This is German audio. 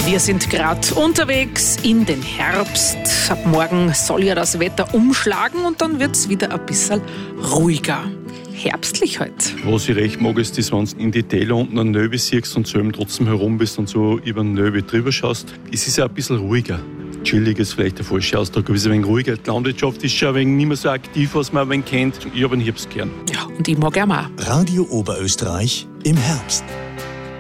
Wir sind gerade unterwegs in den Herbst. Ab morgen soll ja das Wetter umschlagen und dann wird es wieder ein bisschen ruhiger. Herbstlich halt. Was ich recht mag, ist das, wenn du in die Täler unten einen Nöbi siehst und so trotzdem herum bist und so über den Nöbi drüber schaust. Es ist ja ein bisschen ruhiger. Chillig ist vielleicht der falsche Ausdruck, aber es ist ein wenig ruhiger. Die Landwirtschaft ist schon ein wenig nicht mehr so aktiv, was man ein wenig kennt. Ich habe ihn gern. Ja, und ich mag ihn auch. Radio Oberösterreich im Herbst.